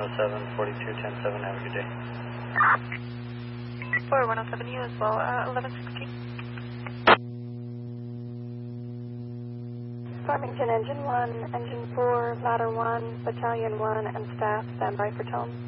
107, 42, 10-7, have a good day. For 107, you as well, 1116. Farmington Engine 1, Engine 4, Ladder 1, Battalion 1, and staff, stand by for tone.